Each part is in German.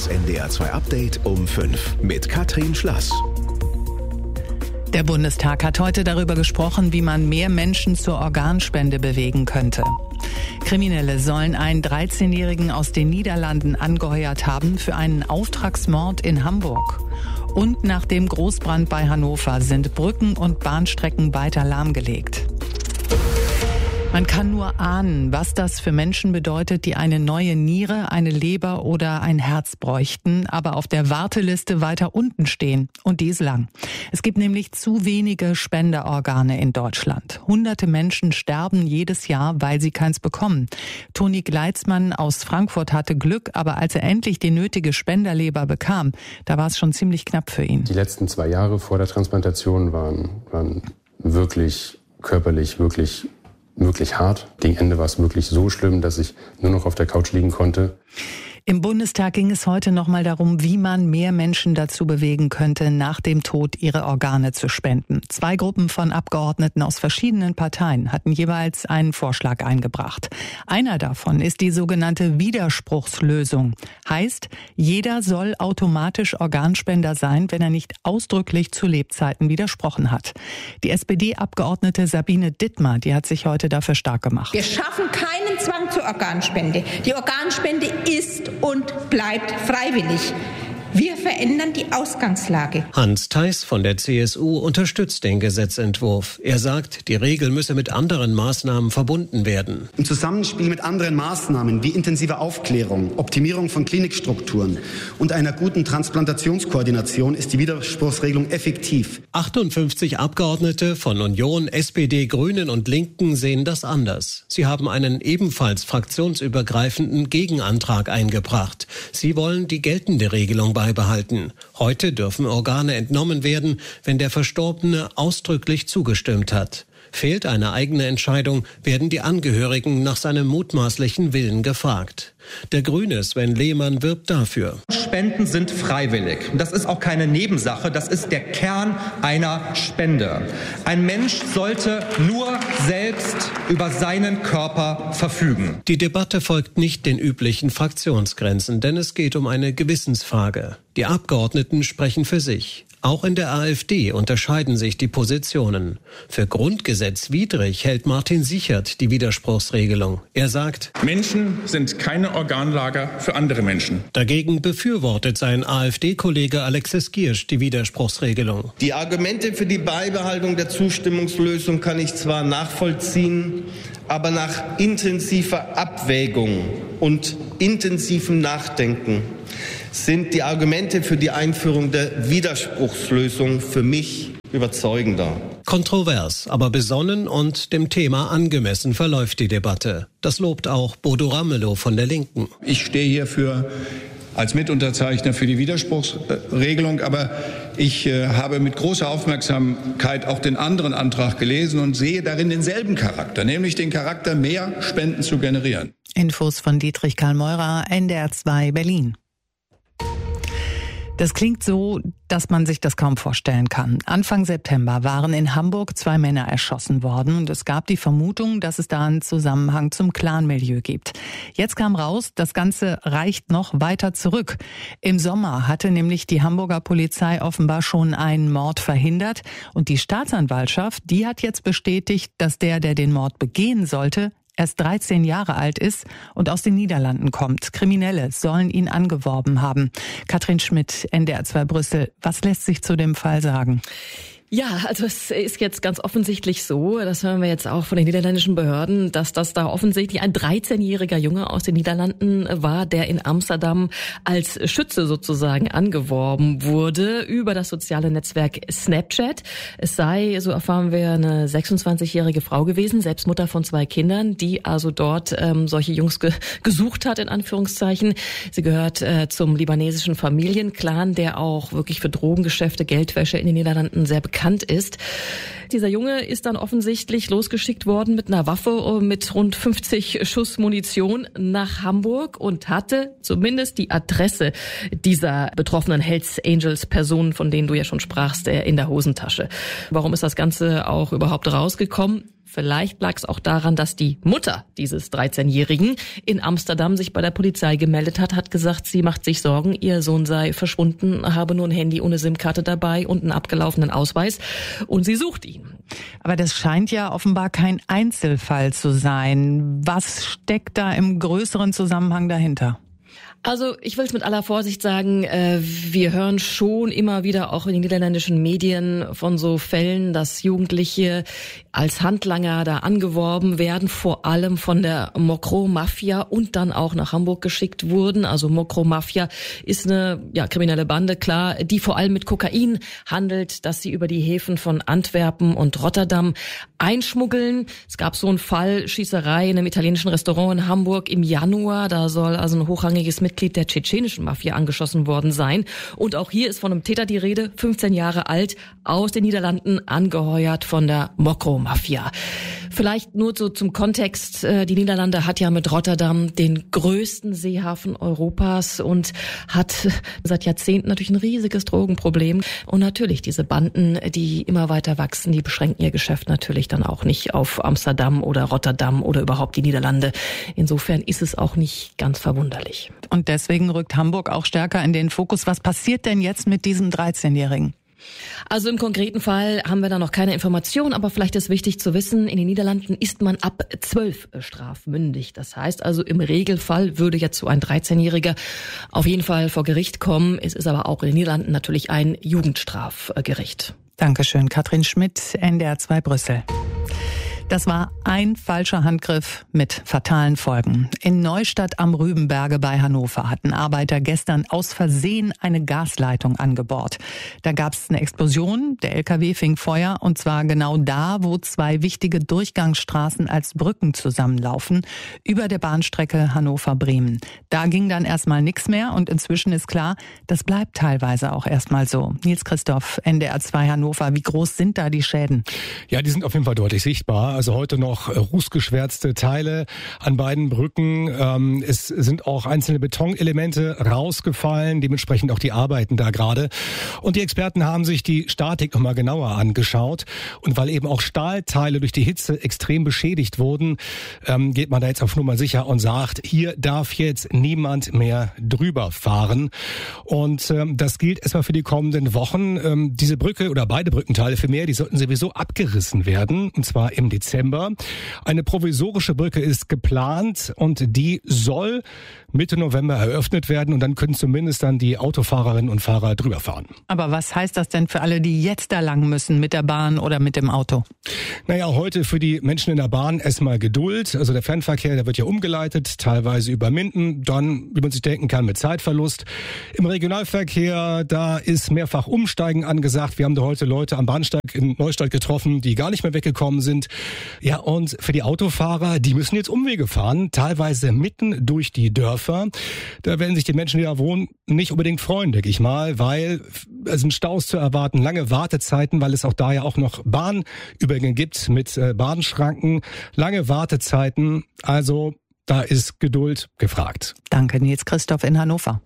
Das NDR2 Update um 5 mit Katrin Schlass. Der Bundestag hat heute darüber gesprochen, wie man mehr Menschen zur Organspende bewegen könnte. Kriminelle sollen einen 13-Jährigen aus den Niederlanden angeheuert haben für einen Auftragsmord in Hamburg. Und nach dem Großbrand bei Hannover sind Brücken und Bahnstrecken weiter lahmgelegt. Man kann nur ahnen, was das für Menschen bedeutet, die eine neue Niere, eine Leber oder ein Herz bräuchten, aber auf der Warteliste weiter unten stehen. Und die ist lang. Es gibt nämlich zu wenige Spenderorgane in Deutschland. Hunderte Menschen sterben jedes Jahr, weil sie keins bekommen. Toni Gleitzmann aus Frankfurt hatte Glück, aber als er endlich die nötige Spenderleber bekam, da war es schon ziemlich knapp für ihn. Die letzten 2 Jahre vor der Transplantation waren wirklich körperlich, wirklich hart. Gegen Ende war es wirklich so schlimm, dass ich nur noch auf der Couch liegen konnte. Im Bundestag ging es heute nochmal darum, wie man mehr Menschen dazu bewegen könnte, nach dem Tod ihre Organe zu spenden. 2 Gruppen von Abgeordneten aus verschiedenen Parteien hatten jeweils einen Vorschlag eingebracht. Einer davon ist die sogenannte Widerspruchslösung. Heißt, jeder soll automatisch Organspender sein, wenn er nicht ausdrücklich zu Lebzeiten widersprochen hat. Die SPD-Abgeordnete Sabine Dittmar, die hat sich heute dafür stark gemacht. Wir schaffen keinen Zwang zur Organspende. Die Organspende ist und bleibt freiwillig. Wir verändern die Ausgangslage. Hans Theis von der CSU unterstützt den Gesetzentwurf. Er sagt, die Regel müsse mit anderen Maßnahmen verbunden werden. Im Zusammenspiel mit anderen Maßnahmen wie intensiver Aufklärung, Optimierung von Klinikstrukturen und einer guten Transplantationskoordination ist die Widerspruchsregelung effektiv. 58 Abgeordnete von Union, SPD, Grünen und Linken sehen das anders. Sie haben einen ebenfalls fraktionsübergreifenden Gegenantrag eingebracht. Sie wollen die geltende Regelung beibehalten. Heute dürfen Organe entnommen werden, wenn der Verstorbene ausdrücklich zugestimmt hat. Fehlt eine eigene Entscheidung, werden die Angehörigen nach seinem mutmaßlichen Willen gefragt. Der Grüne Sven Lehmann wirbt dafür. Spenden sind freiwillig. Das ist auch keine Nebensache, das ist der Kern einer Spende. Ein Mensch sollte nur selbst über seinen Körper verfügen. Die Debatte folgt nicht den üblichen Fraktionsgrenzen, denn es geht um eine Gewissensfrage. Die Abgeordneten sprechen für sich. Auch in der AfD unterscheiden sich die Positionen. Für grundgesetzwidrig hält Martin Sichert die Widerspruchsregelung. Er sagt, Menschen sind keine Organlager für andere Menschen. Dagegen befürwortet sein AfD-Kollege Alexis Giersch die Widerspruchsregelung. Die Argumente für die Beibehaltung der Zustimmungslösung kann ich zwar nachvollziehen, aber nach intensiver Abwägung und intensivem Nachdenken sind die Argumente für die Einführung der Widerspruchslösung für mich überzeugender. Kontrovers, aber besonnen und dem Thema angemessen verläuft die Debatte. Das lobt auch Bodo Ramelow von der Linken. Ich stehe hier als Mitunterzeichner für die Widerspruchsregelung, aber ich habe mit großer Aufmerksamkeit auch den anderen Antrag gelesen und sehe darin denselben Charakter, nämlich den Charakter, mehr Spenden zu generieren. Infos von Dietrich Karl Meurer, NDR2 Berlin. Das klingt so, dass man sich das kaum vorstellen kann. Anfang September waren in Hamburg 2 Männer erschossen worden und es gab die Vermutung, dass es da einen Zusammenhang zum Clanmilieu gibt. Jetzt kam raus, das Ganze reicht noch weiter zurück. Im Sommer hatte nämlich die Hamburger Polizei offenbar schon einen Mord verhindert und die Staatsanwaltschaft, die hat jetzt bestätigt, dass der den Mord begehen sollte, erst 13 Jahre alt ist und aus den Niederlanden kommt. Kriminelle sollen ihn angeworben haben. Katrin Schmidt, NDR2 Brüssel. Was lässt sich zu dem Fall sagen? Ja, also es ist jetzt ganz offensichtlich so, das hören wir jetzt auch von den niederländischen Behörden, dass das da offensichtlich ein 13-jähriger Junge aus den Niederlanden war, der in Amsterdam als Schütze sozusagen angeworben wurde über das soziale Netzwerk Snapchat. Es sei, so erfahren wir, eine 26-jährige Frau gewesen, selbst Mutter von 2 Kindern, die also dort solche Jungs gesucht hat, in Anführungszeichen. Sie gehört zum libanesischen Familienclan, der auch wirklich für Drogengeschäfte, Geldwäsche in den Niederlanden sehr bekannt ist. Dieser Junge ist dann offensichtlich losgeschickt worden mit einer Waffe mit rund 50 Schuss Munition nach Hamburg und hatte zumindest die Adresse dieser betroffenen Hells Angels Personen, von denen du ja schon sprachst, in der Hosentasche. Warum ist das Ganze auch überhaupt rausgekommen? Vielleicht lag es auch daran, dass die Mutter dieses 13-Jährigen in Amsterdam sich bei der Polizei gemeldet hat gesagt, sie macht sich Sorgen, ihr Sohn sei verschwunden, habe nur ein Handy ohne SIM-Karte dabei und einen abgelaufenen Ausweis und sie sucht ihn. Aber das scheint ja offenbar kein Einzelfall zu sein. Was steckt da im größeren Zusammenhang dahinter? Also ich will es mit aller Vorsicht sagen, wir hören schon immer wieder auch in den niederländischen Medien von so Fällen, dass Jugendliche als Handlanger da angeworben werden, vor allem von der Mokro-Mafia und dann auch nach Hamburg geschickt wurden. Also Mokro-Mafia ist eine kriminelle Bande, klar, die vor allem mit Kokain handelt, dass sie über die Häfen von Antwerpen und Rotterdam einschmuggeln. Es gab so einen Fall, Schießerei in einem italienischen Restaurant in Hamburg im Januar. Da soll also ein hochrangiges Mitglied der tschetschenischen Mafia angeschossen worden sein. Und auch hier ist von einem Täter die Rede, 15 Jahre alt, aus den Niederlanden, angeheuert von der Mokro-Mafia. Vielleicht nur so zum Kontext. Die Niederlande hat ja mit Rotterdam den größten Seehafen Europas und hat seit Jahrzehnten natürlich ein riesiges Drogenproblem. Und natürlich diese Banden, die immer weiter wachsen, die beschränken ihr Geschäft natürlich dann auch nicht auf Amsterdam oder Rotterdam oder überhaupt die Niederlande. Insofern ist es auch nicht ganz verwunderlich. Und deswegen rückt Hamburg auch stärker in den Fokus. Was passiert denn jetzt mit diesem 13-Jährigen? Also im konkreten Fall haben wir da noch keine Information, aber vielleicht ist wichtig zu wissen, in den Niederlanden ist man ab 12 strafmündig. Das heißt also im Regelfall würde jetzt so ein 13-Jähriger auf jeden Fall vor Gericht kommen. Es ist aber auch in den Niederlanden natürlich ein Jugendstrafgericht. Dankeschön, Katrin Schmidt, NDR 2 Brüssel. Das war ein falscher Handgriff mit fatalen Folgen. In Neustadt am Rübenberge bei Hannover hatten Arbeiter gestern aus Versehen eine Gasleitung angebohrt. Da gab es eine Explosion, der LKW fing Feuer und zwar genau da, wo zwei wichtige Durchgangsstraßen als Brücken zusammenlaufen, über der Bahnstrecke Hannover-Bremen. Da ging dann erstmal nichts mehr und inzwischen ist klar, das bleibt teilweise auch erstmal so. Nils Christoph, NDR 2 Hannover, wie groß sind da die Schäden? Ja, die sind auf jeden Fall deutlich sichtbar. Also heute noch rußgeschwärzte Teile an beiden Brücken. Es sind auch einzelne Betonelemente rausgefallen, dementsprechend auch die Arbeiten da gerade. Und die Experten haben sich die Statik nochmal genauer angeschaut. Und weil eben auch Stahlteile durch die Hitze extrem beschädigt wurden, geht man da jetzt auf Nummer sicher und sagt, hier darf jetzt niemand mehr drüber fahren. Und das gilt erstmal für die kommenden Wochen. Diese Brücke oder beide Brückenteile vielmehr, die sollten sowieso abgerissen werden, und zwar im Dezember. Eine provisorische Brücke ist geplant und die soll Mitte November eröffnet werden und dann können zumindest dann die Autofahrerinnen und Fahrer drüber fahren. Aber was heißt das denn für alle, die jetzt da lang müssen, mit der Bahn oder mit dem Auto? Naja, heute für die Menschen in der Bahn erstmal Geduld. Also der Fernverkehr, der wird ja umgeleitet, teilweise über Minden, dann, wie man sich denken kann, mit Zeitverlust. Im Regionalverkehr, da ist mehrfach Umsteigen angesagt. Wir haben da heute Leute am Bahnsteig in Neustadt getroffen, die gar nicht mehr weggekommen sind. Ja, und für die Autofahrer, die müssen jetzt Umwege fahren, teilweise mitten durch die Dörfer. Da werden sich die Menschen, die da wohnen, nicht unbedingt freuen, denke ich mal, weil es sind Staus zu erwarten, lange Wartezeiten, weil es auch da ja auch noch Bahnübergänge gibt mit Bahnschranken, lange Wartezeiten. Also da ist Geduld gefragt. Danke, Nils Christoph in Hannover.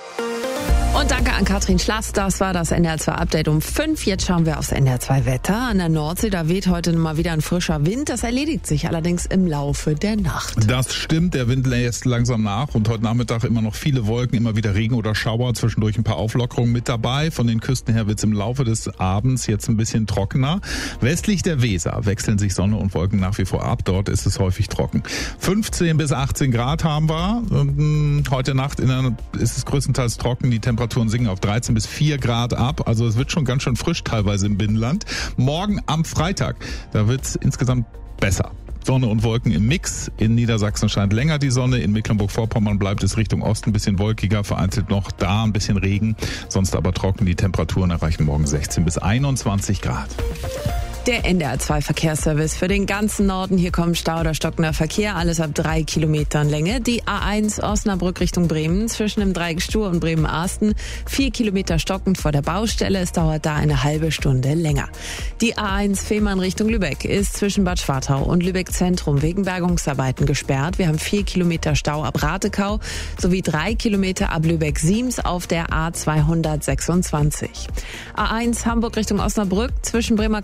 Und danke an Katrin Schlass, das war das NDR 2 Update um 5. Jetzt schauen wir aufs NDR 2 Wetter. An der Nordsee, da weht heute mal wieder ein frischer Wind. Das erledigt sich allerdings im Laufe der Nacht. Das stimmt, der Wind lässt langsam nach und heute Nachmittag immer noch viele Wolken, immer wieder Regen oder Schauer, zwischendurch ein paar Auflockerungen mit dabei. Von den Küsten her wird es im Laufe des Abends jetzt ein bisschen trockener. Westlich der Weser wechseln sich Sonne und Wolken nach wie vor ab. Dort ist es häufig trocken. 15 bis 18 Grad haben wir. Heute Nacht ist es größtenteils trocken. Die Temperaturen sinken auf 13 bis 4 Grad ab. Also es wird schon ganz schön frisch teilweise im Binnenland. Morgen am Freitag, da wird es insgesamt besser. Sonne und Wolken im Mix. In Niedersachsen scheint länger die Sonne. In Mecklenburg-Vorpommern bleibt es Richtung Osten ein bisschen wolkiger. Vereinzelt noch da ein bisschen Regen. Sonst aber trocken. Die Temperaturen erreichen morgen 16 bis 21 Grad. Der NDR 2 Verkehrsservice für den ganzen Norden. Hier kommen Stau oder stockender Verkehr, alles ab 3 Kilometern Länge. Die A1 Osnabrück Richtung Bremen zwischen dem Dreieck Stur und Bremen-Arsten. 4 Kilometer stockend vor der Baustelle. Es dauert da eine halbe Stunde länger. Die A1 Fehmarn Richtung Lübeck ist zwischen Bad Schwartau und Lübeck Zentrum wegen Bergungsarbeiten gesperrt. Wir haben 4 Kilometer Stau ab Ratekau sowie 3 Kilometer ab Lübeck-Siems auf der A226. A1 Hamburg Richtung Osnabrück zwischen Bremer Kreuz und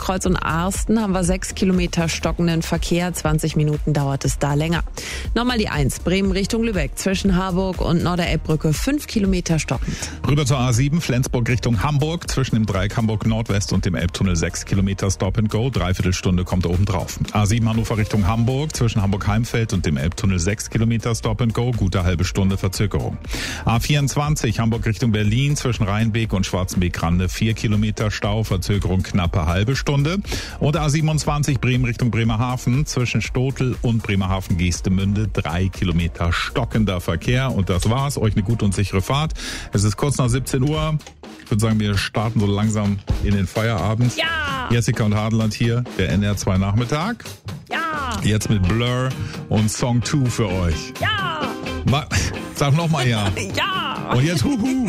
Arsten haben wir 6 Kilometer stockenden Verkehr. 20 Minuten dauert es da länger. Nochmal die 1, Bremen Richtung Lübeck. Zwischen Harburg und Norderelbbrücke 5 Kilometer stockend. Rüber zur A7, Flensburg Richtung Hamburg. Zwischen dem Dreieck Hamburg Nordwest und dem Elbtunnel 6 Kilometer Stop and Go. Dreiviertelstunde kommt oben drauf. A7 Hannover Richtung Hamburg. Zwischen Hamburg-Heimfeld und dem Elbtunnel 6 Kilometer Stop and Go. Gute halbe Stunde Verzögerung. A24 Hamburg Richtung Berlin. Zwischen Rheinbeek und Schwarzenbeek-Rande 4 Kilometer Stau. Verzögerung knappe halbe Stunde. Und A27 Bremen Richtung Bremerhaven. Zwischen Stotel und Bremerhaven-Geestemünde 3 Kilometer stockender Verkehr. Und das war's. Euch eine gute und sichere Fahrt. Es ist kurz nach 17 Uhr. Ich würde sagen, wir starten so langsam in den Feierabend. Ja! Jessica und Hadeland hier, der NR2 Nachmittag. Ja! Jetzt mit Blur und Song 2 für euch. Ja! Sag nochmal ja. Ja! Und jetzt huhu.